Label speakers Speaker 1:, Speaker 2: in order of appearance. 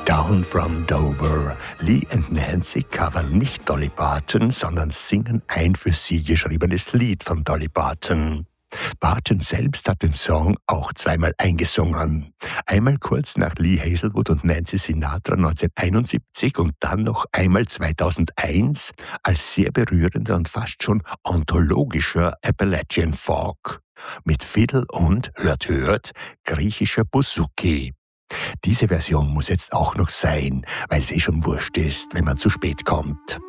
Speaker 1: Down from Dover. Lee und Nancy covern nicht Dolly Parton, sondern singen ein für sie geschriebenes Lied von Dolly Parton. Parton selbst hat den Song auch zweimal eingesungen. Einmal kurz nach Lee Hazelwood und Nancy Sinatra 1971 und dann noch einmal 2001 als sehr berührender und fast schon ontologischer Appalachian Folk. Mit Fiddle und, hört, griechischer Bouzouki. Diese Version muss jetzt auch noch sein, weil sie schon wurscht ist, wenn man zu spät kommt.